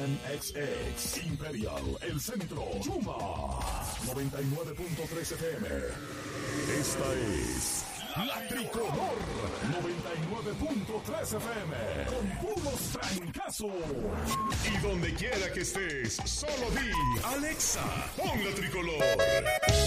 Scan XX, Imperial, El Centro, Chuma, 99.3 FM. Esta es La Tricolor, 99.3 FM, con puros trancazos. Y donde quiera que estés, solo di, Alexa, pon La Tricolor.